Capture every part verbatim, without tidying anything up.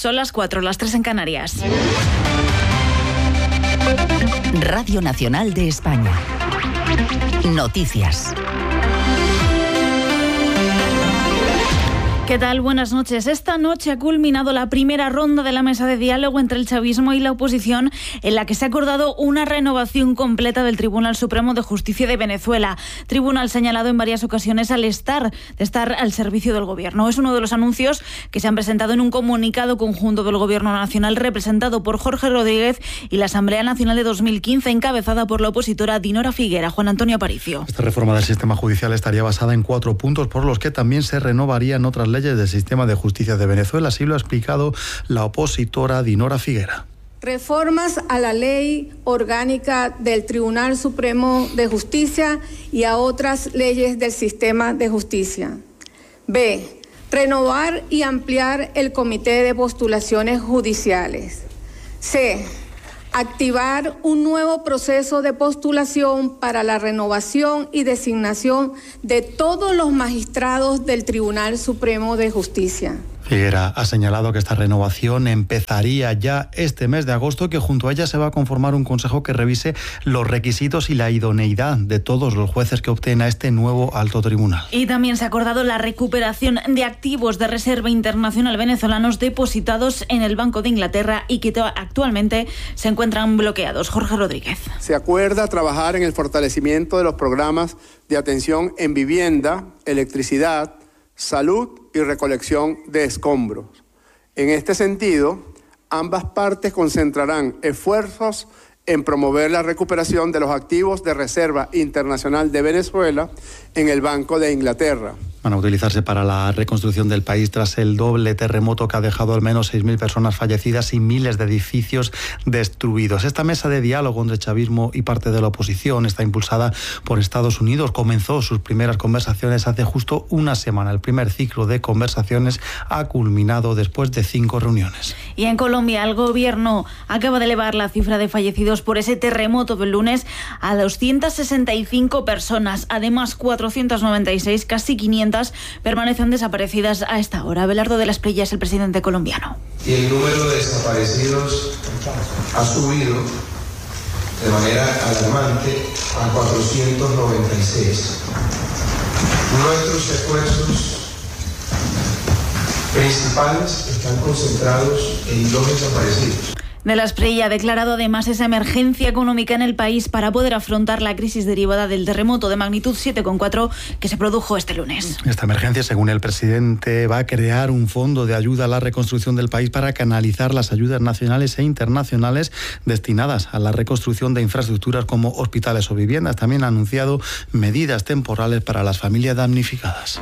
son las cuatro, las tres en Canarias. Radio Nacional de España. Noticias. ¿Qué tal? Buenas noches. Esta noche ha culminado la primera ronda de la mesa de diálogo entre el chavismo y la oposición, en la que se ha acordado una renovación completa del Tribunal Supremo de Justicia de Venezuela. Tribunal señalado en varias ocasiones al estar, de estar al servicio del gobierno. Es uno de los anuncios que se han presentado en un comunicado conjunto del Gobierno Nacional representado por Jorge Rodríguez y la Asamblea Nacional de dos mil quince, encabezada por la opositora Dinora Figuera. Juan Antonio Aparicio. Esta reforma del sistema judicial estaría basada en cuatro puntos por los que también se renovarían otras leyes del sistema de justicia de Venezuela, así lo ha explicado la opositora Dinora Figuera. Reformas a la ley orgánica del Tribunal Supremo de Justicia y a otras leyes del sistema de justicia. B. Renovar y ampliar el comité de postulaciones judiciales. C. Activar un nuevo proceso de postulación para la renovación y designación de todos los magistrados del Tribunal Supremo de Justicia. Figuera ha señalado que esta renovación empezaría ya este mes de agosto y que junto a ella se va a conformar un consejo que revise los requisitos y la idoneidad de todos los jueces que opten a este nuevo alto tribunal. Y también se ha acordado la recuperación de activos de reserva internacional venezolanos depositados en el Banco de Inglaterra y que actualmente se encuentran bloqueados. Jorge Rodríguez. Se acuerda trabajar en el fortalecimiento de los programas de atención en vivienda, electricidad, salud y recolección de escombros. En este sentido, ambas partes concentrarán esfuerzos en promover la recuperación de los activos de reserva internacional de Venezuela en el Banco de Inglaterra. Van a utilizarse para la reconstrucción del país tras el doble terremoto que ha dejado al menos seis mil personas fallecidas y miles de edificios destruidos. Esta mesa de diálogo entre chavismo y parte de la oposición está impulsada por Estados Unidos. Comenzó sus primeras conversaciones hace justo una semana. El primer ciclo de conversaciones ha culminado después de cinco reuniones. Y en Colombia, el gobierno acaba de elevar la cifra de fallecidos por ese terremoto del lunes a doscientas sesenta y cinco personas. Además, cuatrocientas noventa y seis, casi quinientas, permanecen desaparecidas a esta hora. Abelardo de las Espriella es el presidente colombiano. Y el número de desaparecidos ha subido de manera alarmante a cuatrocientos noventa y seis. Nuestros esfuerzos principales están concentrados en los desaparecidos. De la Espriella ha declarado además esa emergencia económica en el país para poder afrontar la crisis derivada del terremoto de magnitud siete coma cuatro que se produjo este lunes. Esta emergencia, según el presidente, va a crear un fondo de ayuda a la reconstrucción del país para canalizar las ayudas nacionales e internacionales destinadas a la reconstrucción de infraestructuras como hospitales o viviendas. También ha anunciado medidas temporales para las familias damnificadas.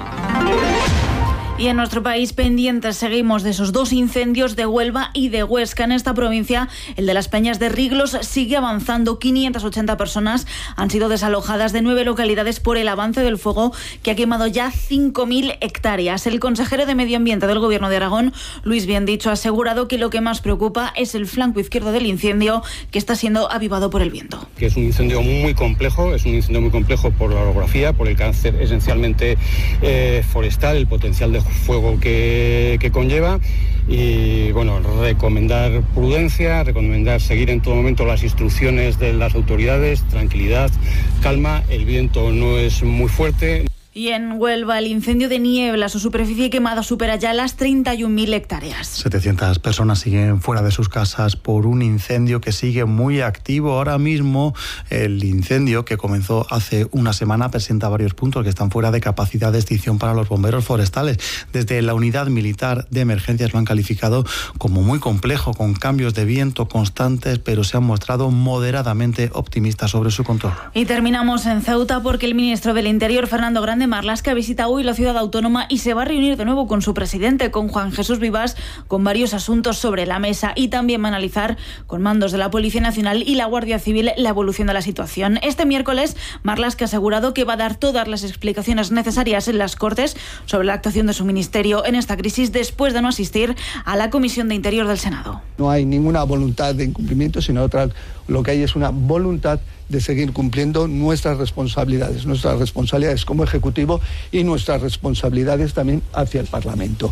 Y en nuestro país pendientes seguimos de esos dos incendios de Huelva y de Huesca. En esta provincia, el de las Peñas de Riglos sigue avanzando. quinientas ochenta personas han sido desalojadas de nueve localidades por el avance del fuego que ha quemado ya cinco mil hectáreas. El consejero de Medio Ambiente del Gobierno de Aragón, Luis Biendicho, ha asegurado que lo que más preocupa es el flanco izquierdo del incendio, que está siendo avivado por el viento. Que es un incendio muy complejo, es un incendio muy complejo por la orografía, por el cáncer esencialmente eh, forestal, el potencial de fuego que, que conlleva y bueno, recomendar prudencia, recomendar seguir en todo momento las instrucciones de las autoridades, tranquilidad, calma, el viento no es muy fuerte. Y en Huelva, el incendio de niebla, su superficie quemada supera ya las treinta y un mil hectáreas. setecientas personas siguen fuera de sus casas por un incendio que sigue muy activo. Ahora mismo, el incendio que comenzó hace una semana presenta varios puntos que están fuera de capacidad de extinción para los bomberos forestales. Desde la Unidad Militar de Emergencias lo han calificado como muy complejo, con cambios de viento constantes, pero se han mostrado moderadamente optimistas sobre su control. Y terminamos en Ceuta porque el ministro del Interior, Fernando Grande Marlaska, visita hoy la ciudad autónoma y se va a reunir de nuevo con su presidente, con Juan Jesús Vivas, con varios asuntos sobre la mesa, y también va a analizar con mandos de la Policía Nacional y la Guardia Civil la evolución de la situación. Este miércoles, Marlaska ha asegurado que va a dar todas las explicaciones necesarias en las Cortes sobre la actuación de su ministerio en esta crisis, después de no asistir a la Comisión de Interior del Senado. No hay ninguna voluntad de incumplimiento, sino otra, lo que hay es una voluntad de seguir cumpliendo nuestras responsabilidades, nuestras responsabilidades como Ejecutivo y nuestras responsabilidades también hacia el Parlamento.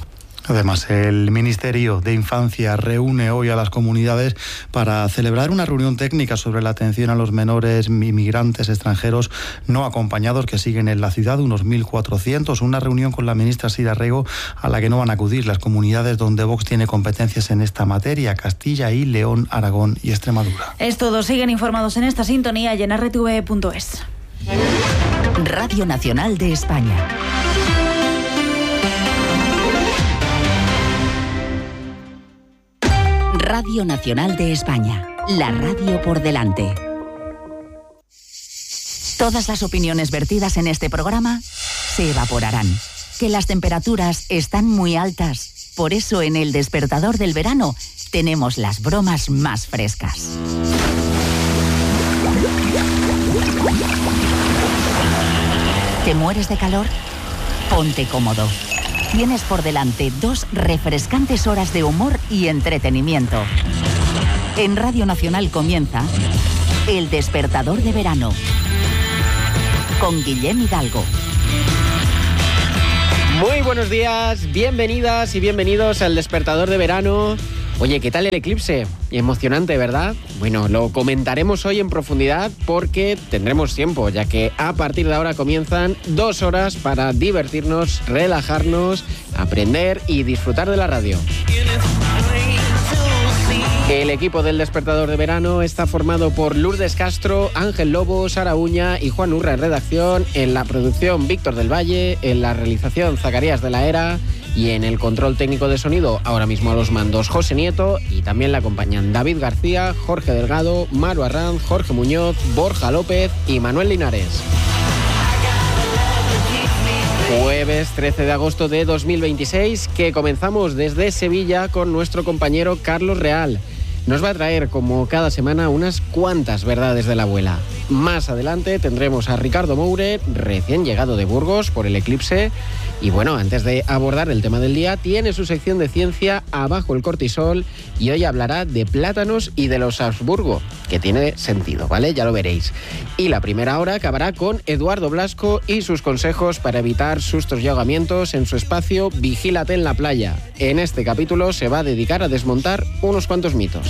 Además, el Ministerio de Infancia reúne hoy a las comunidades para celebrar una reunión técnica sobre la atención a los menores inmigrantes extranjeros no acompañados que siguen en la ciudad, unos mil cuatrocientos. Una reunión con la ministra Sira Rego a la que no van a acudir las comunidades donde Vox tiene competencias en esta materia: Castilla y León, Aragón y Extremadura. Es todo. Siguen informados en esta sintonía y en erre te ve punto es. Radio Nacional de España. Radio Nacional de España, la radio por delante. Todas las opiniones vertidas en este programa se evaporarán. Que las temperaturas están muy altas. Por eso en El Despertador del Verano tenemos las bromas más frescas. ¿Te mueres de calor? Ponte cómodo. Tienes por delante dos refrescantes horas de humor y entretenimiento. En Radio Nacional comienza El Despertador de Verano con Guillem Hidalgo. Muy buenos días, bienvenidas y bienvenidos al Despertador de Verano. Oye, ¿qué tal el eclipse? Emocionante, ¿verdad? Bueno, lo comentaremos hoy en profundidad porque tendremos tiempo, ya que a partir de ahora comienzan dos horas para divertirnos, relajarnos, aprender y disfrutar de la radio. El equipo del Despertador de Verano está formado por Lourdes Castro, Ángel Lobo, Sara Uña y Juan Urra en redacción, en la producción Víctor del Valle, en la realización Zacarías de la Era y en el control técnico de sonido, ahora mismo a los mandos, José Nieto, y también le acompañan David García, Jorge Delgado, Maru Arranz, Jorge Muñoz, Borja López y Manuel Linares. Jueves trece de agosto de dos mil veintiséis, que comenzamos desde Sevilla con nuestro compañero Carlos Real. Nos va a traer, como cada semana, unas cuantas verdades de la abuela. Más adelante tendremos a Ricardo Moure, recién llegado de Burgos por el eclipse. Y bueno, antes de abordar el tema del día, tiene su sección de ciencia Abajo el cortisol y hoy hablará de plátanos y de los Habsburgo, que tiene sentido, ¿vale? Ya lo veréis. Y la primera hora acabará con Eduardo Blasco y sus consejos para evitar sustos y ahogamientos en su espacio Vigílate en la playa. En este capítulo se va a dedicar a desmontar unos cuantos mitos.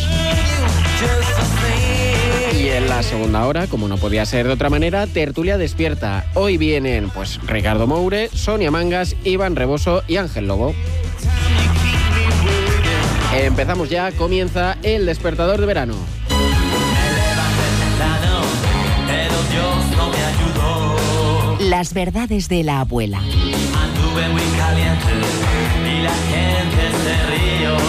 Y en la segunda hora, como no podía ser de otra manera, Tertulia Despierta. Hoy vienen pues Ricardo Moure, Sonia Mangas, Iván Reboso y Ángel Lobo. Empezamos ya, comienza El Despertador de Verano. Las verdades de la abuela. Anduve muy caliente y la gente se rió.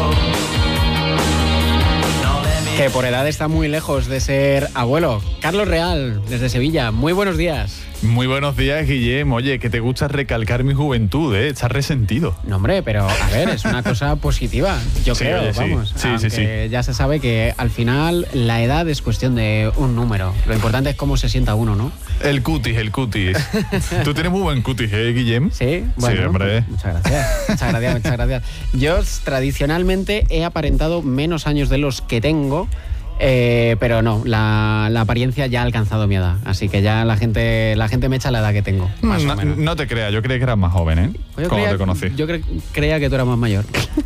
Que por edad está muy lejos de ser abuelo. Carlos Real, desde Sevilla. Muy buenos días. Muy buenos días, Guillem. Oye, que te gusta recalcar mi juventud, ¿eh? Estás resentido. No, hombre, pero a ver, es una cosa positiva. Yo sí, creo, oye, sí. vamos. Sí, aunque sí, sí. ya se sabe que al final la edad es cuestión de un número. Lo importante es cómo se sienta uno, ¿no? El cutis, el cutis. Tú tienes muy buen cutis, ¿eh, Guillem? Sí, bueno. Sí, hombre. Pues, muchas gracias. Muchas gracias, muchas gracias. Yo tradicionalmente he aparentado menos años de los que tengo. Eh, pero no, la, la apariencia ya ha alcanzado mi edad, así que ya la gente la gente me echa la edad que tengo, más no, o menos. No te creas, yo creía que eras más joven, ¿eh? Pues Cuando creía, te conocí. Yo cre- creía que tú eras más mayor.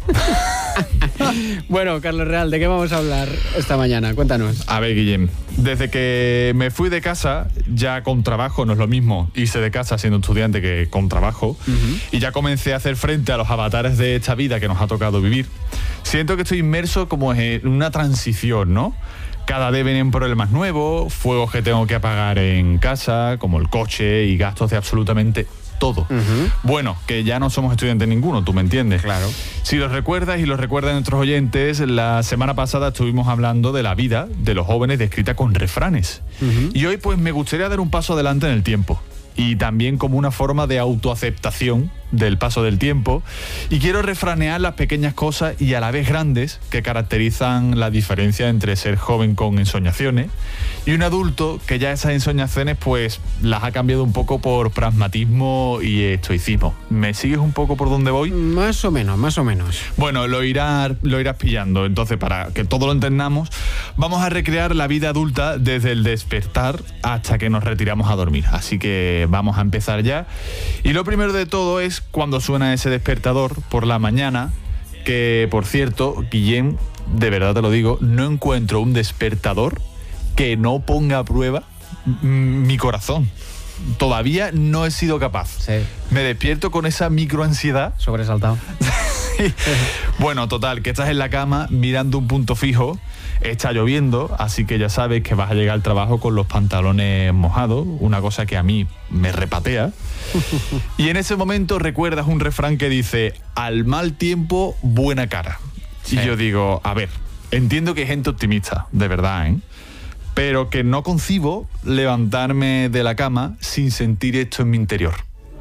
Bueno, Carlos Real, ¿de qué vamos a hablar esta mañana? Cuéntanos. A ver, Guillem, desde que me fui de casa, ya con trabajo, no es lo mismo irse de casa siendo estudiante que con trabajo, uh-huh. y ya comencé a hacer frente a los avatares de esta vida que nos ha tocado vivir. Siento que estoy inmerso como en una transición, ¿no? Cada vez vienen problemas nuevos, fuegos que tengo que apagar en casa, como el coche y gastos de absolutamente todo. Uh-huh. Bueno, que ya no somos estudiantes ninguno, ¿tú me entiendes? Claro. Si lo recuerdas y lo recuerdan nuestros oyentes, la semana pasada estuvimos hablando de la vida de los jóvenes descrita con refranes. Uh-huh. Y hoy pues me gustaría dar un paso adelante en el tiempo. Y también como una forma de autoaceptación del paso del tiempo. Y quiero refranear las pequeñas cosas y a la vez grandes que caracterizan la diferencia entre ser joven con ensoñaciones y un adulto que ya esas ensoñaciones pues las ha cambiado un poco por pragmatismo y estoicismo. ¿Me sigues un poco por dónde voy? Más o menos, más o menos. Bueno, lo irás, lo irás pillando. Entonces, para que todo lo entendamos, vamos a recrear la vida adulta desde el despertar hasta que nos retiramos a dormir. Así que vamos a empezar ya. Y lo primero de todo es cuando suena ese despertador por la mañana, que por cierto, Guillem, de verdad te lo digo, no encuentro un despertador que no ponga a prueba m- mi corazón. Todavía no he sido capaz. Sí. Me despierto con esa microansiedad. Sobresaltado. Sí. Bueno, total, que estás en la cama mirando un punto fijo, está lloviendo, así que ya sabes que vas a llegar al trabajo con los pantalones mojados, una cosa que a mí me repatea. Y en ese momento recuerdas un refrán que dice, al mal tiempo, buena cara. Sí. Y yo digo, a ver, entiendo que hay gente optimista, de verdad, ¿eh? Pero que no concibo levantarme de la cama sin sentir esto en mi interior.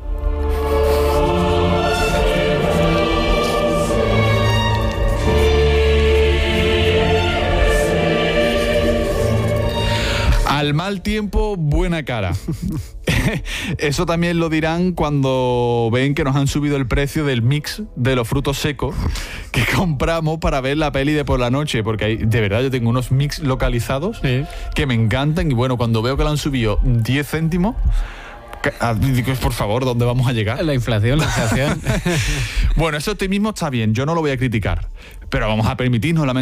Al mal tiempo, buena cara. Eso también lo dirán cuando ven que nos han subido el precio del mix de los frutos secos que compramos para ver la peli de por la noche, porque hay, de verdad yo tengo unos mix localizados sí. que me encantan y bueno, cuando veo que lo han subido diez céntimos, digo, por favor, ¿dónde vamos a llegar? La inflación, la inflación. Bueno, ese optimismo está bien, yo no lo voy a criticar, pero vamos a permitirnos la